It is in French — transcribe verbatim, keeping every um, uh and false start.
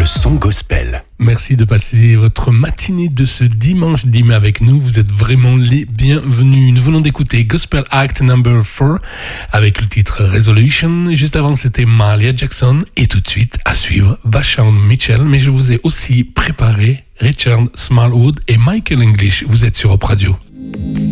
le son gospel. Merci de passer votre matinée de ce dimanche dix mai avec nous. Vous êtes vraiment les bienvenus. Nous venons d'écouter Gospel Act number four avec le titre Resolution. Juste avant, c'était Mahalia Jackson. Et tout de suite, à suivre, Vashon Mitchell. Mais je vous ai aussi préparé Richard Smallwood et Michael English. Vous êtes sur Hop Radio.